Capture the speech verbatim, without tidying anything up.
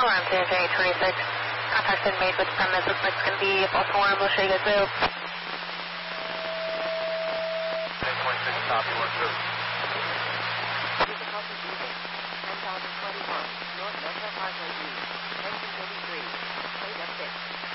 Alarm J J twenty-six. Contact been made with premise. Looks like it's going to be a false alarm. We'll show you guys move. twenty-six, copy, one two. Difficulty breathing. ten thousand twenty-one. North Metro Parkway East. Engine thirty-three. Eight of six.